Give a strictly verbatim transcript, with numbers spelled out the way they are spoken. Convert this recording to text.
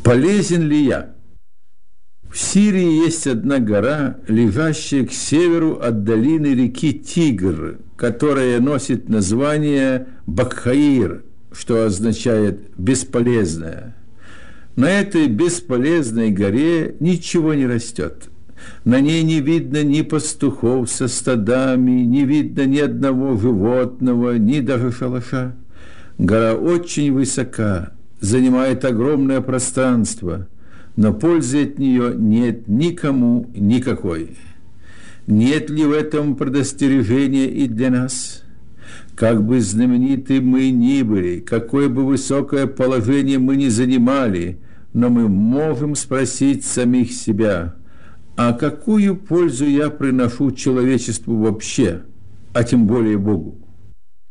Полезен ли я? В Сирии есть одна гора, лежащая к северу от долины реки Тигр, которая носит название Бакхаир, что означает «бесполезная». На этой бесполезной горе ничего не растет. На ней не видно ни пастухов со стадами, не видно ни одного животного, ни даже шалаша. Гора очень высока, занимает огромное пространство, но пользы от нее нет никому никакой. Нет ли в этом предостережения и для нас? Как бы знамениты мы ни были, какое бы высокое положение мы ни занимали, но мы можем спросить самих себя, а какую пользу я приношу человечеству вообще, а тем более Богу?